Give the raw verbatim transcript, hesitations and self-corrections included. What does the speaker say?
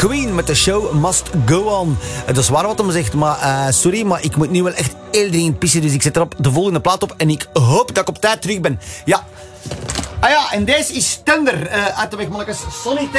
Queen met de show Must Go On. Het is waar wat hem zegt, maar uh, sorry, maar ik moet nu wel echt heel dringend pissen. Dus ik zet erop de volgende plaat op en ik hoop dat ik op tijd terug ben. Ja. Ah ja, en deze is Tender uh, uit de weg, mannetjes. Sonny